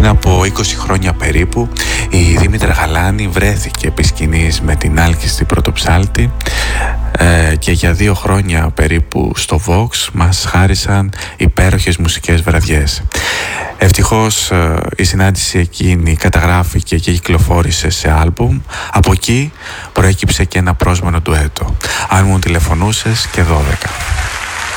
Πριν από 20 χρόνια περίπου η Δήμητρα Γαλάνη βρέθηκε επί σκηνής με την άλκιστη Πρωτοψάλτη και για 2 χρόνια περίπου στο Vox μας χάρισαν υπέροχες μουσικές βραδιές. Ευτυχώς η συνάντηση εκείνη καταγράφηκε και κυκλοφόρησε σε άλμπουμ. Από εκεί προέκυψε και ένα πρόσμενο ντουέτο, Αν μου τηλεφωνούσες και 12.